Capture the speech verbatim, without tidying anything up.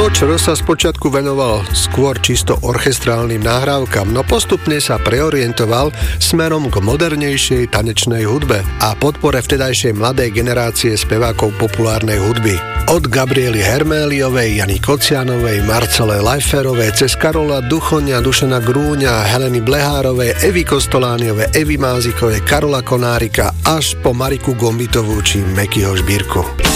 Kočer sa spočiatku venoval skôr čisto orchestrálnym nahrávkam, no postupne sa preorientoval smerom k modernejšej tanečnej hudbe a podpore vtedajšej mladej generácie spevákov populárnej hudby. Od Gabriely Herméliovej, Jany Kocianovej, Marcele Lajferovej, cez Karola Duchoňa, Dušana Grúňa, Heleny Blehárovej, Evy Kostolániovej, Evy Mázikovej, Karola Konárika až po Mariku Gombitovú či Mekyho Žbírku.